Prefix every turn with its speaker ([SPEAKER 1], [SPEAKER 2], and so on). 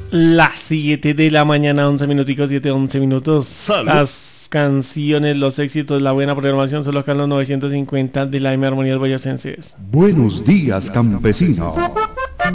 [SPEAKER 1] Las 7 de la mañana, 11 minuticos, 7, 11 minutos.
[SPEAKER 2] Salud.
[SPEAKER 1] Las canciones, los éxitos, la buena programación, solo acá en los 950 de la M Armonías Boyacenses.
[SPEAKER 3] Buenos días, campesino.